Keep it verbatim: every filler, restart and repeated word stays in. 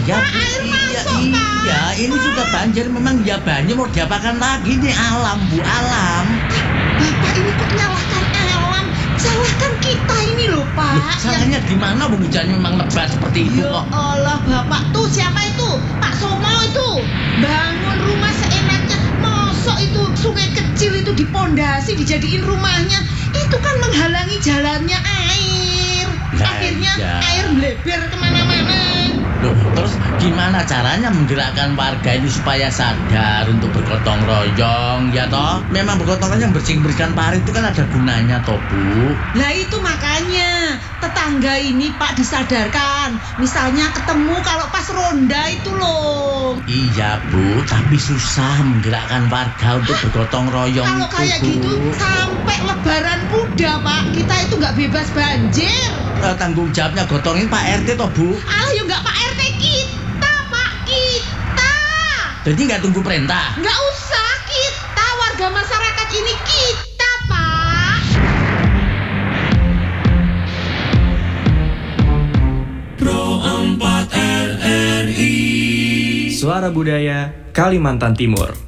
Ya, Pak, air iya, masuk, Pak. iya, ini sudah banjir memang ya banjir mau diapakan lagi nih alam Bu alam. Bapak ini kok nyalahkan alam, salahkan kita ini loh Pak. Loh, salahnya di mana Bu hujannya memang lebat seperti itu Ya kok. Allah Bapak tuh siapa itu? Pak Somo itu bangun rumah seenaknya. Mosok itu sungai kecil itu dipondasi dijadiin rumahnya. Itu kan menghalangi jalannya air. Lah, Akhirnya iya. air melebar kemana-mana. Loh, terus gimana caranya menggerakkan warga ini supaya sadar untuk bergotong royong ya toh? Memang bergotong royong bersih-bersihkan parit itu kan ada gunanya toh Bu. Lah itu makanya tetangga ini Pak disadarkan. Misalnya ketemu kalau pas ronda itu loh. Iya Bu, tapi susah menggerakkan warga untuk bergotong royong Kalau itu kayak Bu. gitu sampai lebaran kuda Pak, kita itu nggak bebas banjir. Eh, tanggung jawabnya gotongin Pak R T toh Bu. Ah, ya nggak Pak R T kita, Pak kita. Jadi nggak tunggu perintah. Nggak usah kita, warga masyarakat ini kita, Pak. Pro empat R R I Suara Budaya Kalimantan Timur.